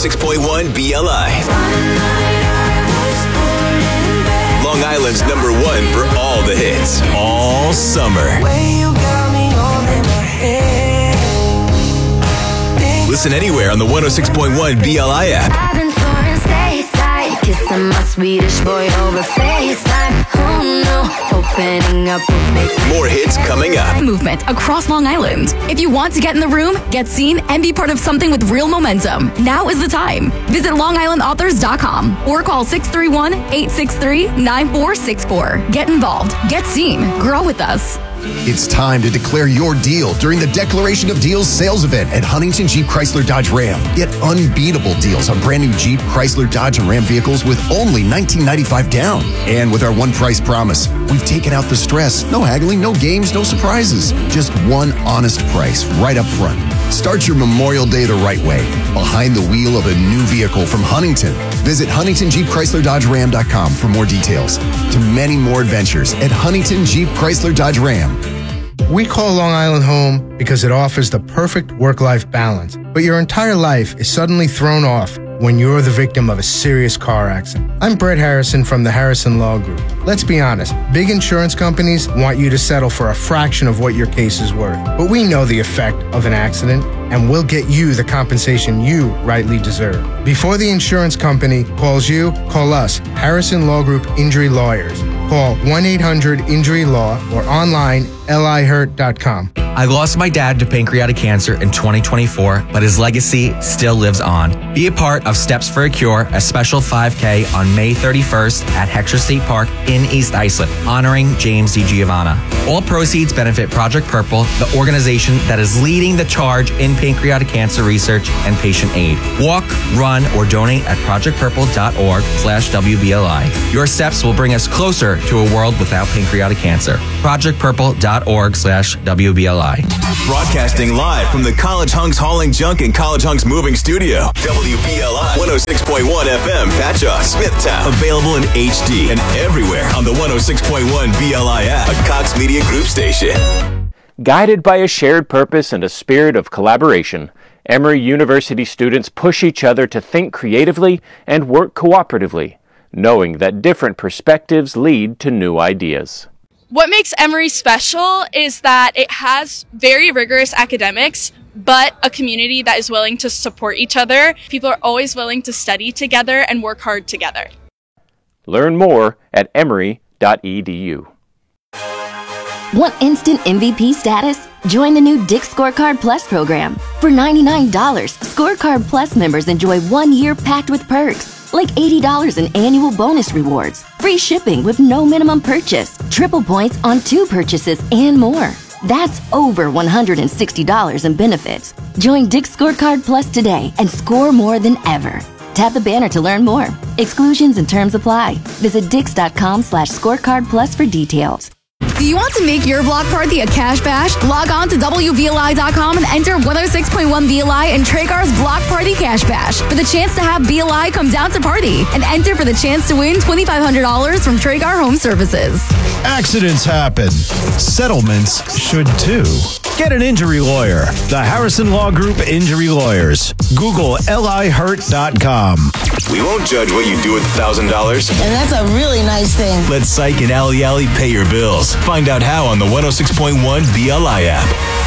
106.1 BLI. Long Island's number one for all the hits, all summer. Listen anywhere on the 106.1 BLI app. I've been touring stateside, kissing my Swedish boy over FaceTime. Oh no, opening up will make More hits coming up. Movement across Long Island. If you want to get in the room, get seen, and be part of something with real momentum, now is the time. Visit LongIslandAuthors.com or call 631-863-9464. Get involved, get seen, grow with us. It's time to declare your deal during the Declaration of Deals sales event at Huntington Jeep Chrysler Dodge Ram. Get unbeatable deals on brand new Jeep, Chrysler, Dodge, and Ram vehicles with only $19.95 down. And with our one price promise, we've taken out the stress. No haggling, no games, no surprises. Just one honest price right up front. Start your Memorial Day the right way, behind the wheel of a new vehicle from Huntington. Visit HuntingtonJeepChryslerDodgeRam.com for more details. To many more adventures at Huntington Jeep Chrysler Dodge Ram. We call Long Island home because it offers the perfect work-life balance. But your entire life is suddenly thrown off when you're the victim of a serious car accident. I'm Brett Harrison from the Harrison Law Group. Let's be honest, big insurance companies want you to settle for a fraction of what your case is worth. But we know the effect of an accident, and we'll get you the compensation you rightly deserve. Before the insurance company calls you, call us, Harrison Law Group Injury Lawyers. Call 1-800-INJURY-LAW or online, lihurt.com. I lost my dad to pancreatic cancer in 2024, but his legacy still lives on. Be a part of Steps for a Cure, a special 5K on May 31st at Heckscher State Park in East Islip, honoring James DiGiovanna. All proceeds benefit Project Purple, the organization that is leading the charge in pancreatic cancer research and patient aid. Walk, run, or donate at projectpurple.org/WBLI. Your steps will bring us closer to a world without pancreatic cancer. projectpurple.org/WBLI. Broadcasting live from the College Hunks Hauling Junk and College Hunks Moving Studio. WBLI 106.1 FM, Patchogue, Smithtown. Available in HD and everywhere on the 106.1 BLI app, a Cox Media Group station. Guided by a shared purpose and a spirit of collaboration, Emory University students push each other to think creatively and work cooperatively, knowing that different perspectives lead to new ideas. What makes Emory special is that it has very rigorous academics, but a community that is willing to support each other. People are always willing to study together and work hard together. Learn more at emory.edu. Want instant MVP status? Join the new Dick's Scorecard Plus program. For $99, Scorecard Plus members enjoy 1 year packed with perks, like $80 in annual bonus rewards, free shipping with no minimum purchase, triple points on 2 purchases, and more. That's over $160 in benefits. Join Dick's Scorecard Plus today and score more than ever. Tap the banner to learn more. Exclusions and terms apply. Visit dix.com/scorecard plus for details. Do you want to make your block party a cash bash? Log on to WBLI.com and enter 106.1 BLI and Traeger's Block Party Cash Bash for the chance to have BLI come down to party and enter for the chance to win $2,500 from Traeger Home Services. Accidents happen. Settlements should too. Get an injury lawyer. The Harrison Law Group Injury Lawyers. Google lihurt.com. We won't judge what you do with $1,000. And that's a really nice thing. Let Psych and Alley Alley pay your bills. Find out how on the 106.1 BLI app.